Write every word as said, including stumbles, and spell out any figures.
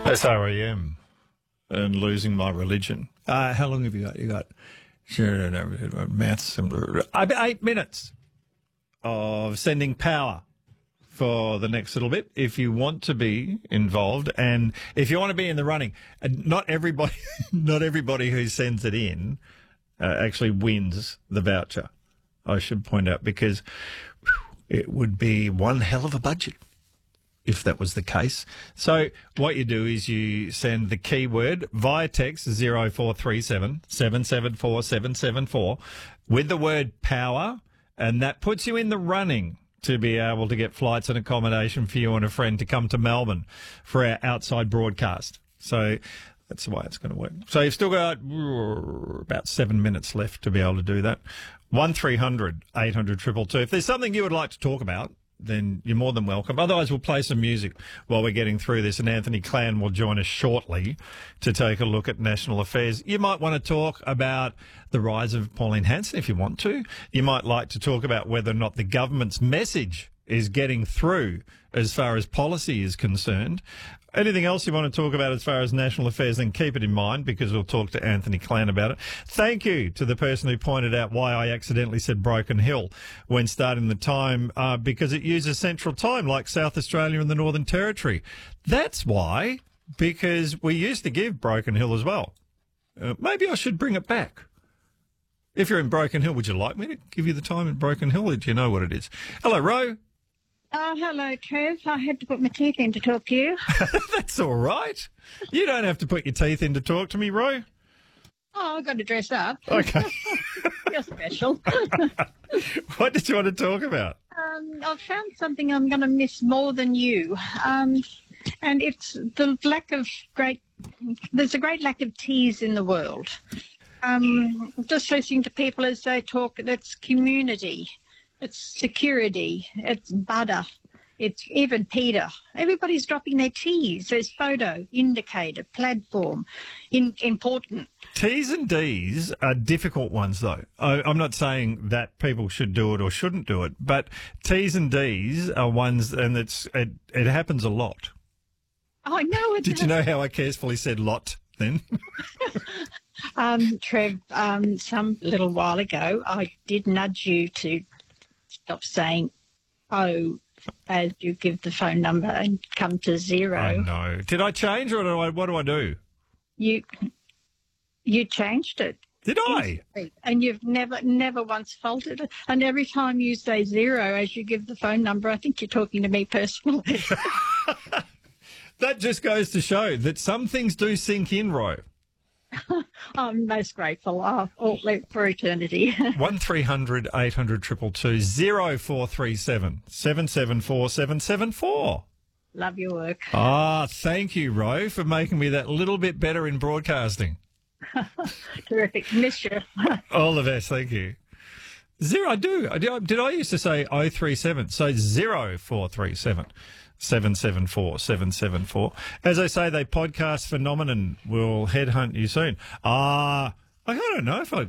That's R E M and Losing My Religion. Uh, how long have you got? You got sure, maths, eight minutes of sending power for the next little bit. If you want to be involved and if you want to be in the running, and not everybody, not everybody who sends it in uh, actually wins the voucher. I should point out, because whew, it would be one hell of a budget if that was the case. So what you do is you send the keyword via text zero four three seven, seven seven four, seven seven four with the word power, and that puts you in the running to be able to get flights and accommodation for you and a friend to come to Melbourne for our outside broadcast. So that's the way it's going to work. So you've still got about seven minutes left to be able to do that. one three hundred, eight hundred, two two two. If there's something you would like to talk about, then you're more than welcome. Otherwise, we'll play some music while we're getting through this, and Anthony Clan will join us shortly to take a look at national affairs. You might want to talk about the rise of Pauline Hanson if you want to. You might like to talk about whether or not the government's message is getting through as far as policy is concerned. Anything else you want to talk about as far as national affairs, then keep it in mind, because we'll talk to Anthony Clan about it. Thank you to the person who pointed out why I accidentally said Broken Hill when starting the time, uh, because it uses Central Time like South Australia and the Northern Territory. That's why, because we used to give Broken Hill as well. Uh, maybe I should bring it back. If you're in Broken Hill, would you like me to give you the time in Broken Hill, or do you know what it is? Hello, Ro. Oh, hello, Trev. I had to put my teeth in to talk to you. That's all right. You don't have to put your teeth in to talk to me, Ro. Oh, I've got to dress up. Okay. You're special. What did you want to talk about? Um, I've found something I'm going to miss more than you. Um, and it's the lack of great... There's a great lack of teas in the world. Um, just listening to people as they talk, it's community. It's security, it's butter, it's even Peter. Everybody's dropping their T's. There's photo, indicator, platform, in, important. T's and D's are difficult ones, though. I, I'm not saying that people should do it or shouldn't do it, but T's and D's are ones, and it's it, it happens a lot. I know it Did does. you know how I carefully said lot then? um, Trev, um, some little while ago, I did nudge you to stop saying, oh, as you give the phone number and come to zero. I know. Did I change, or do I, what do I do? You you changed it. Did I? And you've never, never once faltered it. And every time you say zero as you give the phone number, I think you're talking to me personally. That just goes to show that some things do sink in, Ro. I'm most grateful. Oh, oh, for eternity. one three hundred, eight hundred, two two two, zero four three seven, seven seven four, seven seven four. Love your work. Ah, thank you, Ro, for making me that little bit better in broadcasting. Terrific. Miss you. All the best, thank you. Zero, I do. I do. Did I used to say oh three seven? So zero four three seven. seven seven four, seven seven four. As I say, they podcast phenomenon will headhunt you soon. Ah, uh, I don't know if I